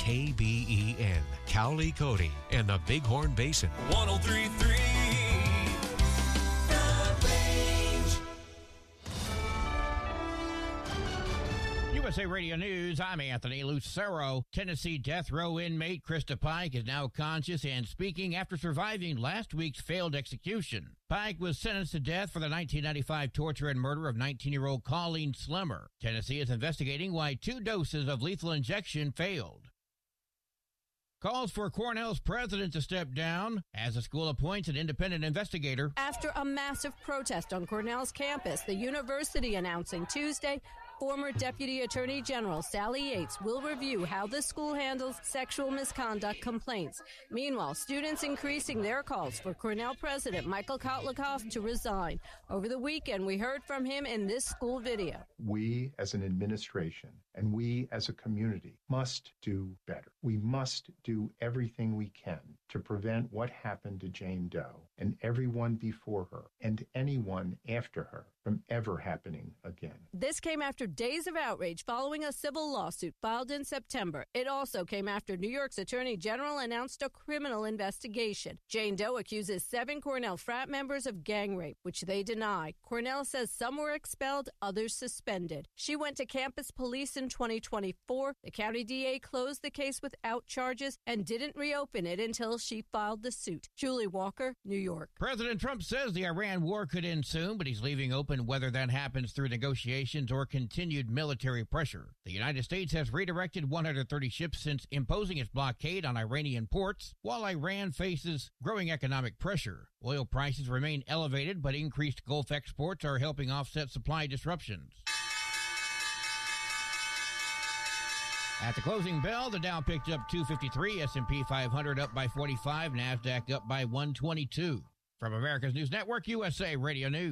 KBEN, Cowley, Cody, and the Bighorn Basin. 103.3 USA Radio News, I'm Anthony Lucero. Tennessee death row inmate Krista Pike is now conscious and speaking after surviving last week's failed execution. Pike was sentenced to death for the 1995 torture and murder of 19-year-old Colleen Slimmer. Tennessee is investigating why 2 doses of lethal injection failed. Calls for Cornell's president to step down as the school appoints an independent investigator. After a massive protest on Cornell's campus, the university announcing Tuesday former Deputy Attorney General Sally Yates will review how the school handles sexual misconduct complaints. Meanwhile, students increasing their calls for Cornell President Michael Kotlikoff to resign. Over the weekend, we heard from him in this school video. We as an administration and we as a community must do better. We must do everything we can to prevent what happened to Jane Doe and everyone before her and anyone after her from ever happening again. This came after days of outrage following a civil lawsuit filed in September. It also came after New York's Attorney General announced a criminal investigation. Jane Doe accuses 7 Cornell frat members of gang rape, which they deny. Cornell says some were expelled, others suspended. She went to campus police in 2024. The county DA closed the case without charges and didn't reopen it until she filed the suit. Julie Walker, New York. President Trump says the Iran war could end soon, but he's leaving open whether that happens through negotiations or continued military pressure. The United States has redirected 130 ships since imposing its blockade on Iranian ports, while Iran faces growing economic pressure. Oil prices remain elevated, but increased Gulf exports are helping offset supply disruptions. At the closing bell, the Dow picked up 253, S&P 500 up by 45, NASDAQ up by 122. From America's News Network, USA Radio News.